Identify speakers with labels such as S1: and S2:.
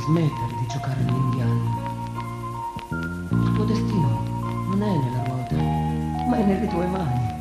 S1: smettere di giocare all'indiano. Il tuo destino non è nella ruota, ma è nelle tue mani.